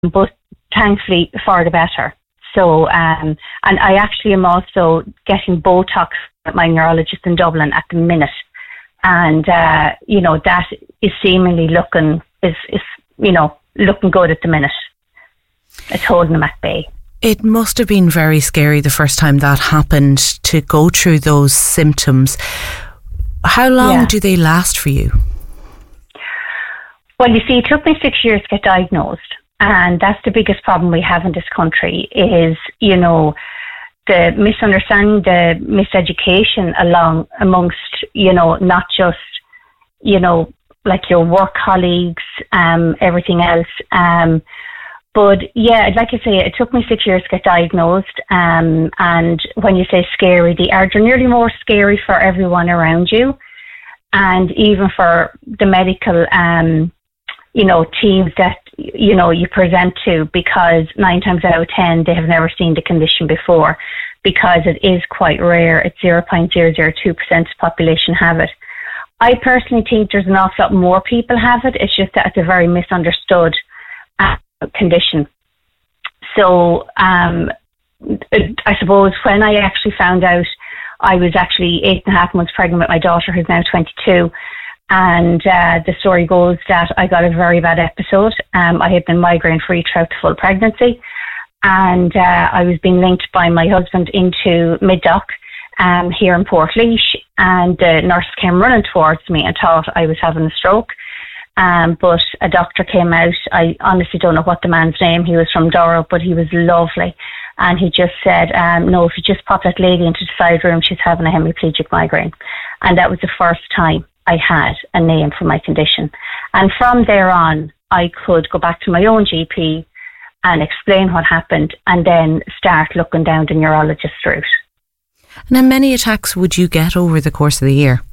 but thankfully for the better. So, and I actually am also getting Botox at my neurologist in Dublin at the minute. And, that is seemingly looking good at the minute. It's holding them at bay. It must have been very scary the first time that happened, to go through those symptoms. How long do they last for you? Well, you see, it took me 6 years to get diagnosed. And that's the biggest problem we have in this country is, the misunderstanding, the miseducation amongst, not just, like your work colleagues, everything else. But yeah, like I say, it took me 6 years to get diagnosed. And when you say scary, they're nearly more scary for everyone around you. And even for the medical, teams that, you present to, because 9 times out of 10, they have never seen the condition before, because it is quite rare. It's 0.002% of the population have it. I personally think there's an awful lot more people have it. It's just that it's a very misunderstood condition. So, I suppose when I actually found out, I was actually 8.5 months pregnant with my daughter, who's now 22. And the story goes that I got a very bad episode. I had been migraine-free throughout the full pregnancy. And I was being linked by my husband into Middoc here in Portlaoise. And the nurse came running towards me and thought I was having a stroke. But a doctor came out. I honestly don't know what the man's name. He was from Doro, but he was lovely. And he just said, no, if you just pop that lady into the side room, she's having a hemiplegic migraine. And that was the first time I had a name for my condition. And from there on, I could go back to my own GP and explain what happened, and then start looking down the neurologist route. And how many attacks would you get over the course of the year?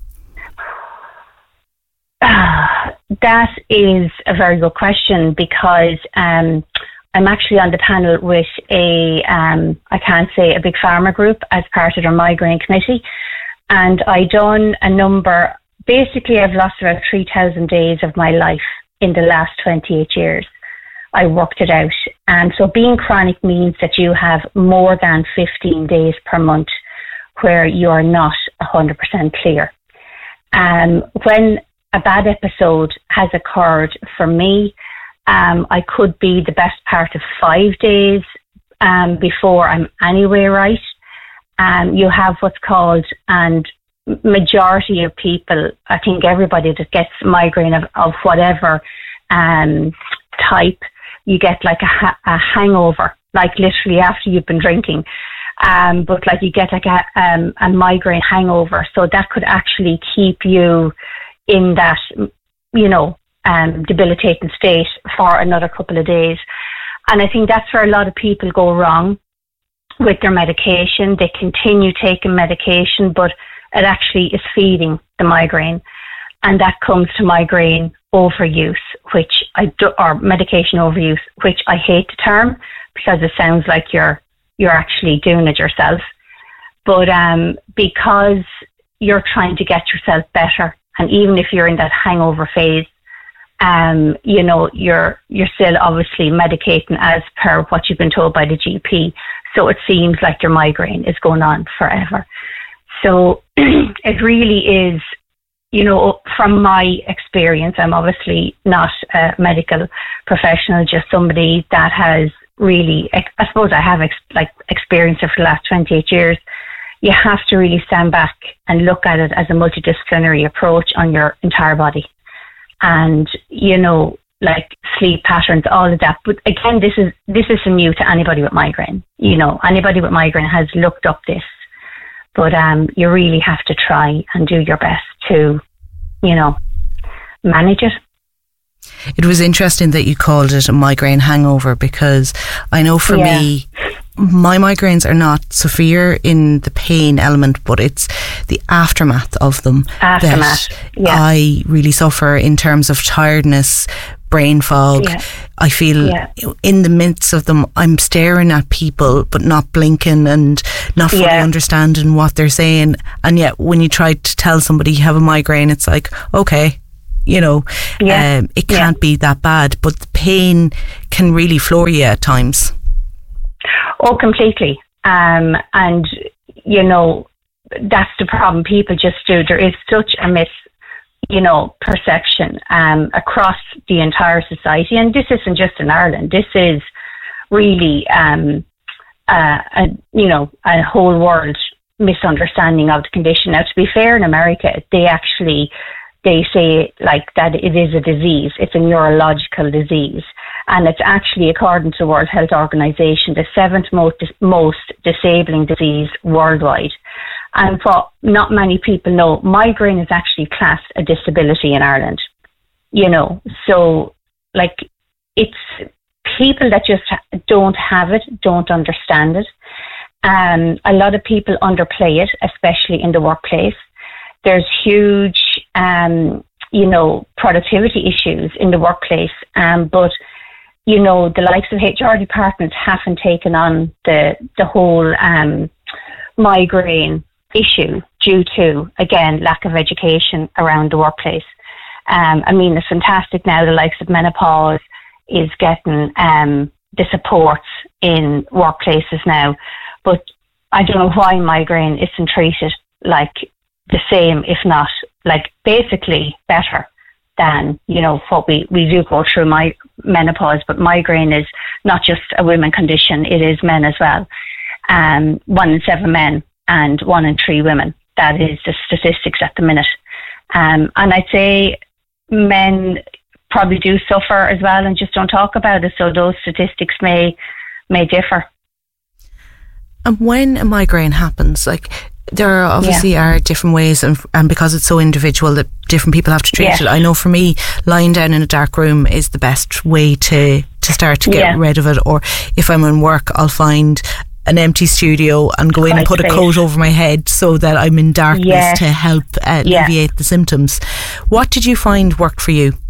That is a very good question, because I'm actually on the panel with a big pharma group as part of their migraine committee. And I done a number. Basically, I've lost about 3,000 days of my life in the last 28 years. I worked it out. And so being chronic means that you have more than 15 days per month where you are not 100% clear. When a bad episode has occurred for me, I could be the best part of 5 days before I'm anyway right. You have what's called, and majority of people, I think everybody that gets migraine of whatever type, you get like a hangover, like literally after you've been drinking. But like you get like a migraine hangover. So that could actually keep you in that, debilitating state for another couple of days. And I think that's where a lot of people go wrong with their medication. They continue taking medication, but it actually is feeding the migraine. And that comes to migraine overuse, or medication overuse, which I hate the term, because it sounds like you're actually doing it yourself. But because you're trying to get yourself better, and even if you're in that hangover phase, you're still obviously medicating as per what you've been told by the GP. So it seems like your migraine is going on forever. So it really is, from my experience, I'm obviously not a medical professional, just somebody that has really, I suppose I have experienced it for the last 28 years. You have to really stand back and look at it as a multidisciplinary approach on your entire body. And, like sleep patterns, all of that. But again, this is new to anybody with migraine. Anybody with migraine has looked up this. But you really have to try and do your best to, manage it. It was interesting that you called it a migraine hangover, because I know for me, my migraines are not severe in the pain element, but it's the aftermath of them that I really suffer in terms of tiredness, brain fog. I feel in the midst of them, I'm staring at people but not blinking and not fully understanding what they're saying. And yet when you try to tell somebody you have a migraine, it's like, okay, it can't be that bad, but the pain can really floor you at times. Oh, completely. And that's the problem. People just do. There is such a perception across the entire society, and this isn't just in Ireland. This is really a whole world misunderstanding of the condition. Now, to be fair, in America, they say like that it is a disease. It's a neurological disease, and it's actually, according to the World Health Organization, the 7th most disabling disease worldwide. And what not many people know, migraine is actually classed a disability in Ireland. So like it's people that just don't have it, don't understand it. A lot of people underplay it, especially in the workplace. There's huge, productivity issues in the workplace. But, the likes of HR departments haven't taken on the whole migraine issue due to, again, lack of education around the workplace. It's fantastic now the likes of menopause is getting the support in workplaces now. But I don't know why migraine isn't treated like the same, if not like basically better than, what we do go through menopause. But migraine is not just a women condition, it is men as well. 1 in 7 men and 1 in 3 women. That is the statistics at the minute. And I'd say men probably do suffer as well and just don't talk about it. So those statistics may differ. And when a migraine happens, like there obviously are different ways, and because it's so individual that different people have to treat it. I know for me, lying down in a dark room is the best way to start to get rid of it. Or if I'm in work, I'll find an empty studio and go in and put a coat over my head so that I'm in darkness to help alleviate the symptoms. What did you find worked for you?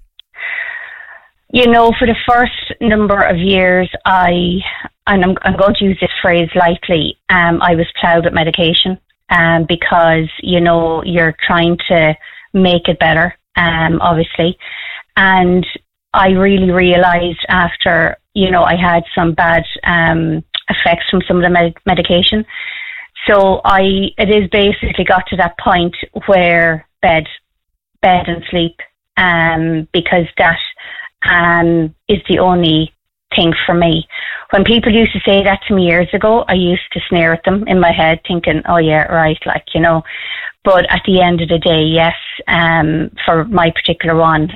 For the first number of years, I'm going to use this phrase lightly, I was ploughed with medication because, you're trying to make it better, obviously. And I really realised after, I had some bad effects from some of the medication. So it is basically got to that point where bed and sleep, because that is the only thing for me. When people used to say that to me years ago, I used to sneer at them in my head thinking, oh yeah, right, but at the end of the day, yes, for my particular one,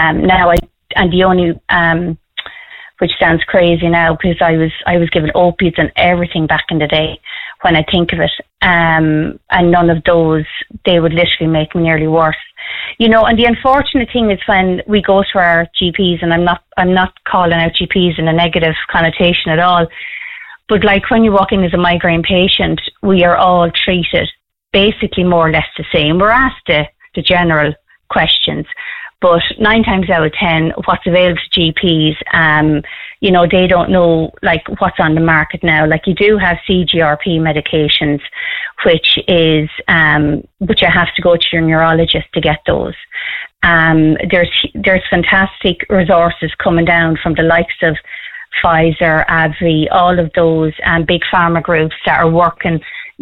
the only, which sounds crazy now because I was given opiates and everything back in the day when I think of it, and none of those, they would literally make me nearly worse. And the unfortunate thing is when we go to our GPs, and I'm not calling out GPs in a negative connotation at all, but like when you walk in as a migraine patient, we are all treated basically more or less the same. We're asked the general questions, but 9 times out of 10, what's available to GPs, they don't know like what's on the market now. Like you do have CGRP medications, which is, but you have to go to your neurologist to get those. There's fantastic resources coming down from the likes of Pfizer, AbbVie, all of those big pharma groups that are working,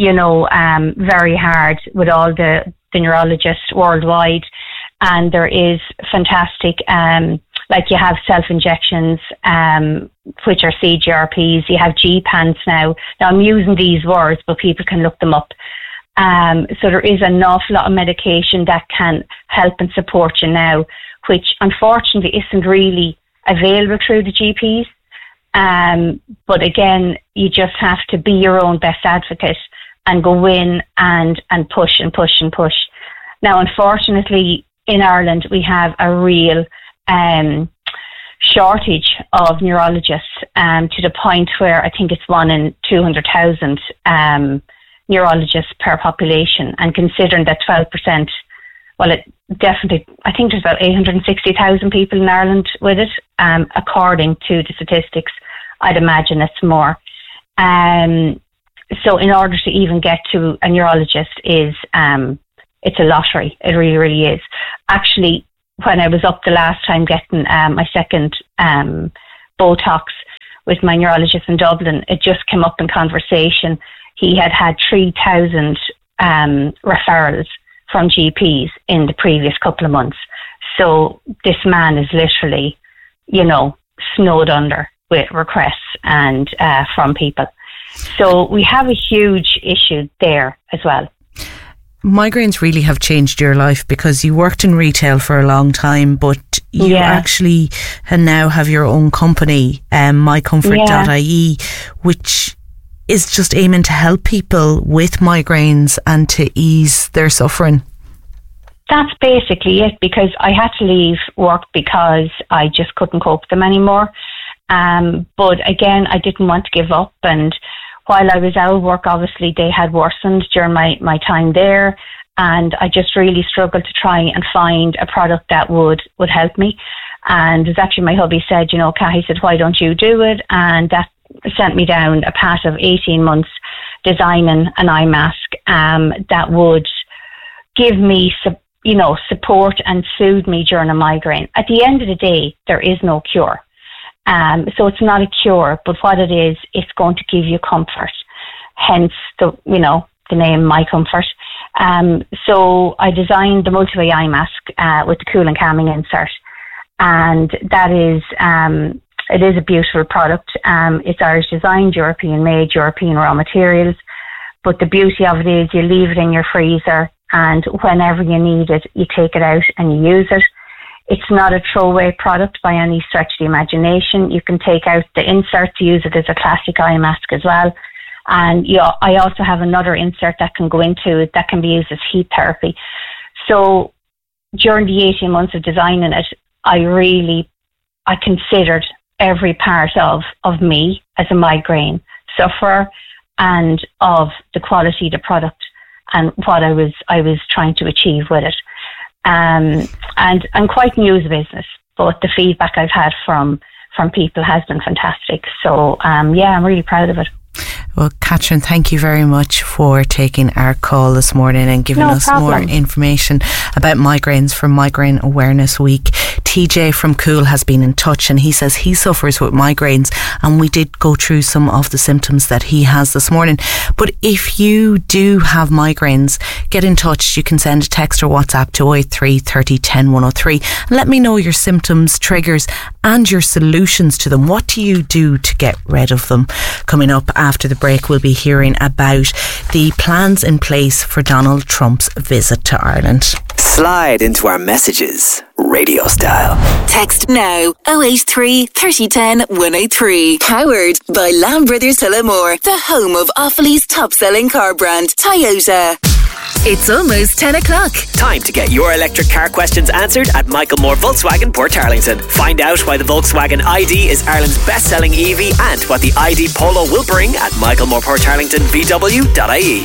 very hard with all the neurologists worldwide. And there is fantastic, like you have self-injections, which are CGRPs. You have G-PANs now. Now I'm using these words, but people can look them up. So there is an awful lot of medication that can help and support you now, which unfortunately isn't really available through the GPs. But again, you just have to be your own best advocate and go in and push and push and push. Now, unfortunately, in Ireland, we have a real shortage of neurologists to the point where I think it's 1 in 200,000 neurologists per population. And considering that 12%, well, it definitely, I think there's about 860,000 people in Ireland with it, according to the statistics. I'd imagine it's more. So in order to even get to a neurologist is, it's a lottery. It really, really is. Actually, when I was up the last time getting my second Botox with my neurologist in Dublin, it just came up in conversation. He had 3,000 referrals from GPs in the previous couple of months. So this man is literally, snowed under with requests and from people. So we have a huge issue there as well. Migraines really have changed your life because you worked in retail for a long time, but you actually now have your own company, mycomfort.ie, which is just aiming to help people with migraines and to ease their suffering. That's basically it, because I had to leave work because I just couldn't cope with them anymore. But again, I didn't want to give up, and while I was out of work, obviously they had worsened during my time there, and I just really struggled to try and find a product that would help me. And it was actually my hubby said, Cathy said, why don't you do it? And that sent me down a path of 18 months designing an eye mask that would give me support and soothe me during a migraine. At the end of the day, there is no cure. So it's not a cure, but what it is, it's going to give you comfort. Hence the name My Comfort. So I designed the multi-way eye mask with the cool and calming insert, and that is it is a beautiful product. It's Irish designed, European made, European raw materials. But the beauty of it is you leave it in your freezer, and whenever you need it, you take it out and you use it. It's not a throwaway product by any stretch of the imagination. You can take out the insert to use it as a classic eye mask as well. And I also have another insert that can go into it that can be used as heat therapy. So during the 18 months of designing it, I considered every part of me as a migraine sufferer and of the quality of the product and what I was trying to achieve with it. And I'm quite new as a business, but the feedback I've had from people has been fantastic. So, I'm really proud of it. Well, Catherine, thank you very much for taking our call this morning and giving us more information about migraines for Migraine Awareness Week. TJ from Cool has been in touch, and he says he suffers with migraines, and we did go through some of the symptoms that he has this morning. But if you do have migraines, get in touch. You can send a text or WhatsApp to 083 30 10 103 and let me know your symptoms, triggers and your solutions to them. What do you do to get rid of them? Coming up after the break, we'll be hearing about the plans in place for Donald Trump's visit to Ireland. Slide into our messages, radio style. Text now 083 30 10 103. Powered by Lamb Brothers Tullamore, the home of Offaly's top-selling car brand, Toyota. It's almost 10 o'clock. Time to get your electric car questions answered at Michael Moore Volkswagen, Port Tarlington. Find out why the Volkswagen ID is Ireland's best-selling EV and what the ID Polo will bring at michaelmooreporttarlingtonvw.ie.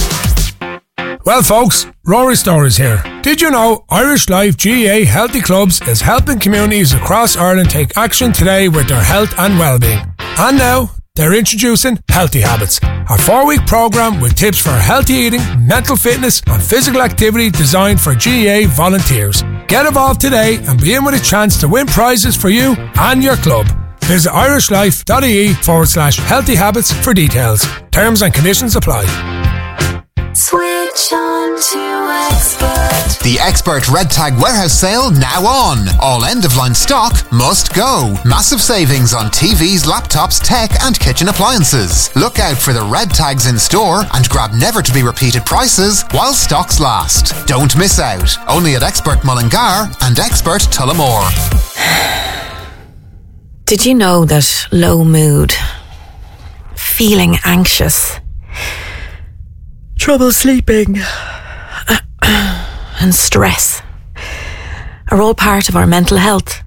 Well, folks, Rory Stories here. Did you know Irish Life GAA Healthy Clubs is helping communities across Ireland take action today with their health and well-being? And now, they're introducing Healthy Habits, a 4-week programme with tips for healthy eating, mental fitness and physical activity designed for GAA volunteers. Get involved today and be in with a chance to win prizes for you and your club. Visit irishlife.ie/healthy habits for details. Terms and conditions apply. Switch on to Expert. The Expert Red Tag Warehouse Sale now on. All end-of-line stock must go. Massive savings on TVs, laptops, tech and kitchen appliances. Look out for the red tags in store and grab never-to-be-repeated prices while stocks last. Don't miss out. Only at Expert Mullingar and Expert Tullamore. Did you know that low mood, feeling anxious, trouble sleeping and stress are all part of our mental health?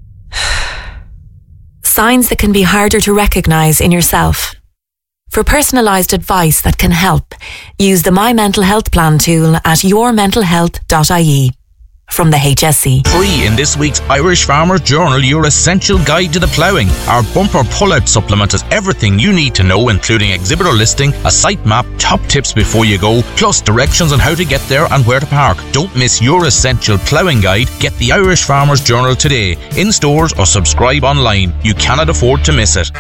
Signs that can be harder to recognise in yourself. For personalised advice that can help, use the My Mental Health Plan tool at yourmentalhealth.ie. from the HSE. Free in this week's Irish Farmer's Journal, your essential guide to the ploughing. Our bumper pull-out supplement has everything you need to know, including exhibitor listing, a site map, top tips before you go, plus directions on how to get there and where to park. Don't miss your essential ploughing guide. Get the Irish Farmer's Journal today, in stores or subscribe online. You cannot afford to miss it.